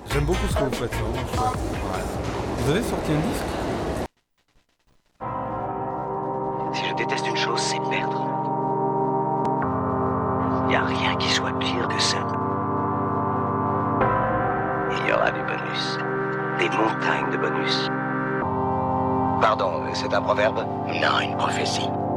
J'aime beaucoup ce que vous faites, c'est vraiment chouette. Ouais. Vous avez sorti un disque? Si je déteste une chose, c'est perdre. Il n'y a rien qui soit pire que ça. Il y aura des bonus. Des montagnes de bonus. Pardon, c'est un proverbe? Non, une prophétie.